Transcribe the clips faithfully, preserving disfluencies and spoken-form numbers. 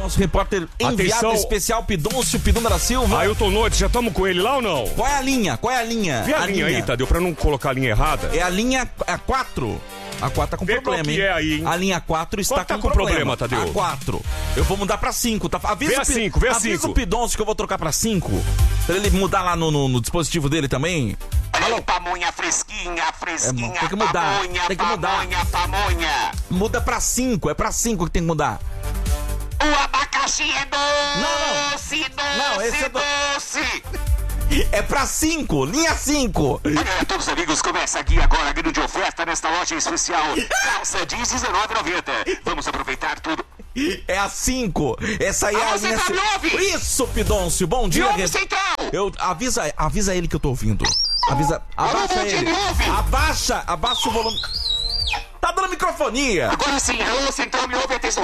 Nosso repórter enviado Atenção. especial, Pidoncio Pidão da Silva. Ailton Noites, já estamos com ele lá ou não? Qual é a linha? Qual é a linha? Vê a, linha, aí, Tadeu, pra não colocar a linha errada. É a linha a quatro. A quatro tá com Vê problema, qual que hein? é aí, hein? A linha quatro está Qual tá com, com problema. problema, Tadeu? A quatro. Eu vou mudar pra cinco, tá? Avisa Vê a o Pi- cinco, vê a avisa cinco. o Pidoncio que eu vou trocar pra cinco. Pra ele mudar lá no, no, no dispositivo dele também. Olha aí, pamonha fresquinha, fresquinha, É, tem que mudar, pamonha, tem que mudar. pamonha, pamonha. Muda pra cinco, é pra cinco que tem que mudar. O abacaxi é Não, doce, doce, Não, esse é do- doce. É pra cinco, linha cinco. Olha, todos os amigos, começa aqui agora a grande oferta nesta loja especial. Calça jeans dezenove reais e noventa centavos. Vamos aproveitar tudo. É a cinco. Essa aí é Alô, a linha... Central, me ouve? Isso, Pidoncio, bom dia. Me ouve, Re- Central? Eu, avisa, avisa ele que eu tô ouvindo. Avisa, Alô, abaixa bom dia, ele. me ouve? Abaixa, abaixa o volume. Tá dando microfonia. Agora sim, alô, Central, me ouve, atenção.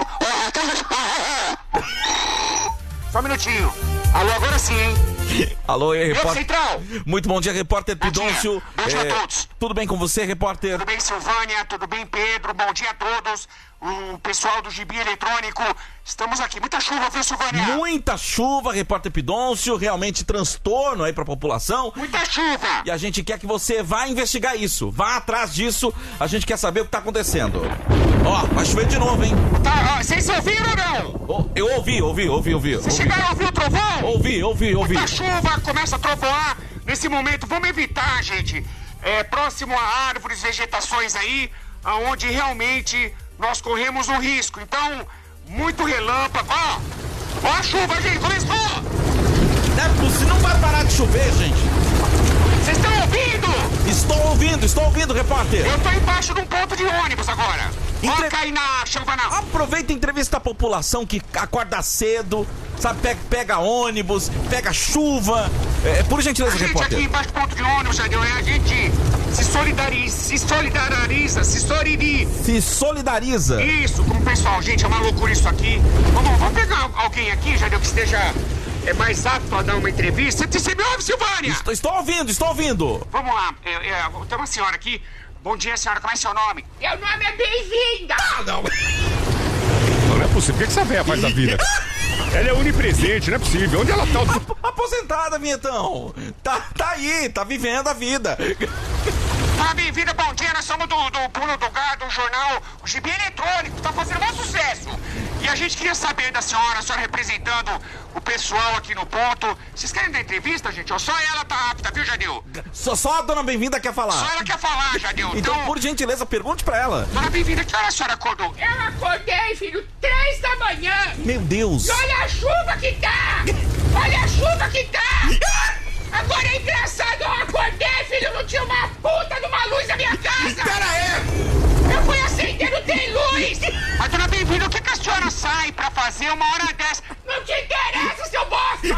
Só um minutinho. Alô, agora sim, hein? Alô, aí, Meu repórter. Central. Muito bom dia, repórter Bom dia. Pidoncio. Bom dia a todos. Tudo bem com você, repórter? Tudo bem, Silvânia? Tudo bem, Pedro? Bom dia a todos. O pessoal do Gibi Eletrônico. Estamos aqui. Muita chuva, viu, Silvânia? Muita chuva, repórter Pidoncio, realmente transtorno aí pra população. Muita chuva. E a gente quer que você vá investigar isso. Vá atrás disso. A gente quer saber o que tá acontecendo. Ó, vai chover de novo, hein? Tá, ó, vocês ouviram ou não? Ó, eu ouvi, ouvi, ouvi, ouvi. Vocês ouvi. chegaram a ouvir o trovão? Ouvi, ouvi, ouvi. Muita chuva, começa a trovoar. Nesse momento, vamos evitar, gente. É, próximo a árvores, vegetações aí, aonde realmente nós corremos um risco. Então, muito relâmpago. Ó, ó a chuva, gente, começou. É, se não vai parar de chover, gente. Vocês estão ouvindo? Estou ouvindo, estou ouvindo, repórter. Eu tô embaixo de um ponto de ônibus agora. Entre- Ó, cair na chuva na... Aproveita e entrevista a população que acorda cedo, sabe, pega, pega ônibus, pega chuva. É, por A gentileza, gente repórter. aqui embaixo do ponto de ônibus, Jadeu, é a gente se solidariza, se solidariza, se solidariza. Se solidariza. Isso, com o pessoal. Gente, é uma loucura isso aqui. Vamos, vamos pegar alguém aqui, Jadeu, que esteja é, mais apto a dar uma entrevista. Você, você me ouve, Silvânia? Estou, estou ouvindo, estou ouvindo. Vamos lá. É, é, tem uma senhora aqui. Bom dia, senhora. Como é seu nome? Meu nome é Bem-vinda. Ah, não. Não, não é possível. O que, que essa véia faz da vida? Ela é onipresente, não é possível. Onde ela tá? Aposentada, Vinhetão. Tá, tá aí, tá vivendo a vida. Ah, bem-vinda, bom dia. Nós somos do, do Pulo do Gado, um jornal, o Gibi Eletrônico. Tá fazendo um sucesso. E a gente queria saber da senhora, a senhora representando o pessoal aqui no ponto. Vocês querem dar entrevista, gente? Ó, só ela tá apta, viu, Jadil? Só, só a dona Bem-vinda quer Só falar. ela quer falar, Jadil. Então, por gentileza, pergunte pra ela. Dona Bem-vinda, que hora a senhora acordou? Eu acordei, filho, três da manhã. Meu Deus. E olha a chuva que tá! Olha a chuva que tá! Agora é engraçado, eu acordei, filho, não tinha uma puta de uma luz na minha casa! Pera aí. Eu fui acender, não tem luz! Mas, dona Bem-vinda, o que, que a senhora sai pra fazer uma hora dessa? Não te interessa, seu bosta!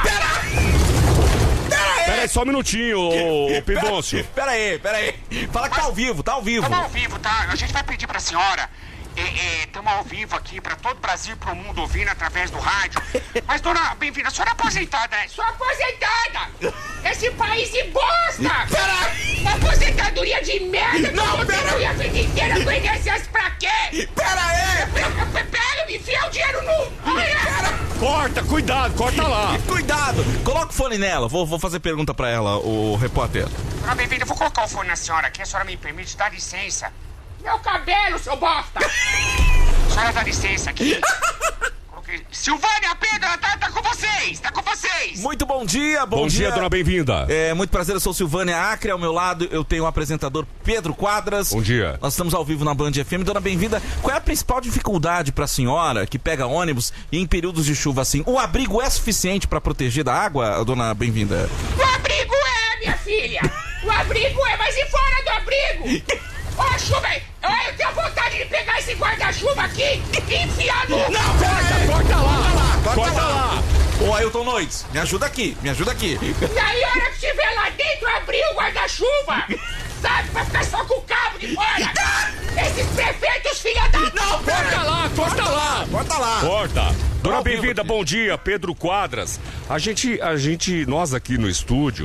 Pera aí, só um minutinho, ô, ô Pidoncio. Pera aí, pera aí. Fala que tá ao vivo, tá ao vivo. Estamos ao vivo, tá? A gente vai pedir pra senhora. Estamos ao vivo aqui pra todo o Brasil e pro mundo ouvindo através do rádio. Mas, dona Bem-vinda, a senhora é aposentada, né? Sou aposentada! Esse país de bosta! Pera! Uma aposentadoria de merda! Não, que eu pera! contribuí a vida inteira com I N S S pra quê? Pera aí. Pega, me enfia o dinheiro no... Olha! Corta, cuidado, corta lá. Cuidado. Coloca o fone nela. Vou, vou fazer pergunta pra ela, o repórter. Dona Bem-vinda, eu vou colocar o fone na senhora aqui. A senhora me permite, dá licença. Meu cabelo, seu bosta! A senhora dá licença aqui. Coloquei- Silvânia, Pedro, tá, tá com vocês! Tá com vocês! Muito bom dia, bom, Bom dia, dona Bem-vinda. É, muito prazer, eu sou Silvânia Acre, ao meu lado eu tenho o apresentador Pedro Quadras. Bom dia. Nós estamos ao vivo na Band F M. Dona Bem-vinda, qual é a principal dificuldade pra senhora que pega ônibus e em períodos de chuva assim? O abrigo é suficiente pra proteger da água, dona Bem-vinda? O abrigo é, minha filha! O abrigo é, mas e fora do abrigo? Ó, a chuva aí! Olha, eu tenho vontade de pegar esse guarda-chuva aqui e enfiar no... Não, Corta, corta lá. corta, Corta lá. lá. Ô, Ailton Noites, me ajuda aqui, me ajuda aqui. E aí, a hora que estiver lá dentro, abrir o guarda-chuva! Sabe, pra ficar só com o cabo de fora! Esses prefeitos, filha da... Não, Corta lá, corta lá. Corta lá. Corta. Dona Ao vivo Bem-vinda, aqui. bom dia, Pedro Quadras. A gente, a gente, nós aqui no estúdio,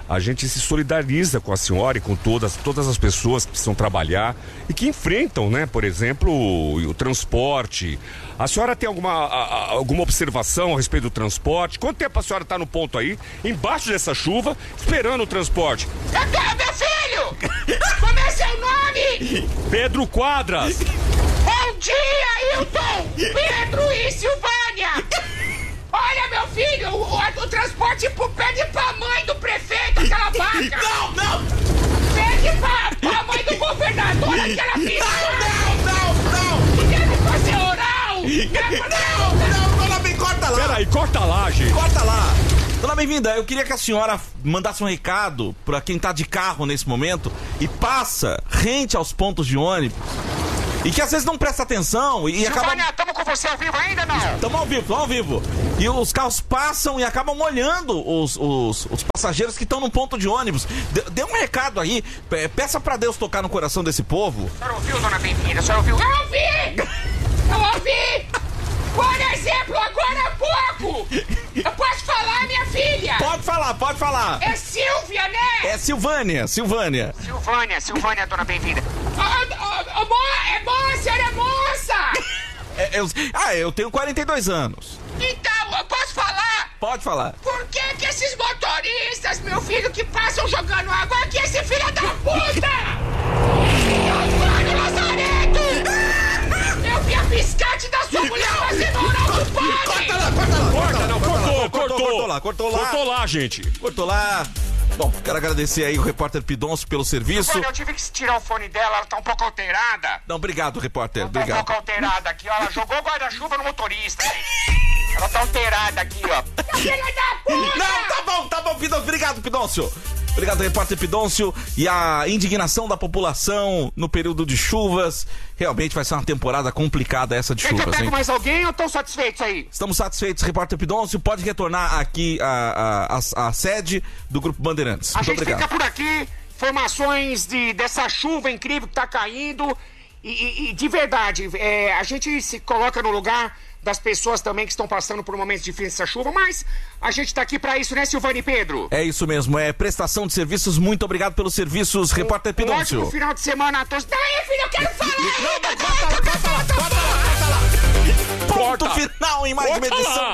a gente se solidariza com a senhora e com todas, todas as pessoas que precisam trabalhar e que enfrentam, né, por exemplo, o, o transporte. A senhora tem alguma, a, a, alguma observação a respeito do transporte? Quanto tempo a senhora está no ponto aí, embaixo dessa chuva, esperando o transporte? Meu filho! Como é seu nome? Pedro Quadras! Bom dia, Hilton! Pedro e Silvânia! Olha, meu filho, o, o, o transporte pede pra mãe do prefeito, aquela vaca! Não, não! Pede pra, pra mãe do governador, aquela filha! Não, não, não! Deve fazer oral! Não, não, dona Bem, corta lá! Peraí, corta lá, gente! Corta lá! Dona Bem-vinda, eu queria que a senhora mandasse um recado pra quem tá de carro nesse momento e passa rente aos pontos de ônibus e que às vezes não presta atenção e acaba... Silvânia, tamo com você ao vivo ainda, não? Estamos ao vivo, estamos ao vivo. E os carros passam e acabam molhando os, os, os passageiros que estão no ponto de ônibus. Dê, dê um recado aí, peça pra Deus tocar no coração desse povo. A senhora ouviu, dona Bem-vinda? A senhora ouviu? Eu ouvi! Eu ouvi! Por exemplo, agora há pouco! Eu posso falar, minha filha? Pode falar, pode falar. É Silvia, né? É Silvânia, Silvânia. Silvânia, Silvânia, dona Bem-vinda. Oh, oh, oh, mo é moça, ela é moça! É, eu, ah, eu tenho quarenta e dois anos. Então, eu posso falar? Pode falar. Por que que esses motoristas, meu filho, que passam jogando água aqui, esse filho da puta? Antônio Lazareto! Eu vi a piscate da sua mulher fazendo oral do padre! Corta lá, corta lá. Corta, não, cortou, cortou! Cortou lá, cortou lá. Cortou lá, gente! Cortou lá. Bom, quero agradecer aí o repórter Pidoncio pelo serviço. Silvânia, eu tive que tirar o fone dela, ela tá um pouco alterada. Não, obrigado, repórter, Ela tá um obrigado. pouco alterada aqui, ó. Ela jogou guarda-chuva no motorista, gente. Ela tá alterada aqui, ó. Filha da puta! Não, tá bom, tá bom, Pidoncio. Obrigado, Pidoncio. Obrigado, repórter Pidoncio. E a indignação da população no período de chuvas. Realmente vai ser uma temporada complicada essa de Quer que eu chuvas, pego hein? mais alguém ou estão satisfeitos aí? Estamos satisfeitos, repórter Pidoncio. Pode retornar aqui a, a, a, a sede do Grupo Bandeirantes. A Muito gente obrigado. fica por aqui, informações de, dessa chuva incrível que tá caindo. E, e- e de verdade, é, a gente se coloca no lugar das pessoas também que estão passando por momentos difíceis dessa chuva, mas a gente tá aqui pra isso, né, Silvânia e Pedro? É isso mesmo, é prestação de serviços. Muito obrigado pelos serviços, repórter Um ótimo Pidoncio. final de semana a todos. Daí, filho, eu quero falar! Não, não, corta lá, corta lá, corta lá, corta lá. Ponto Corta. final em mais uma Corta lá. edição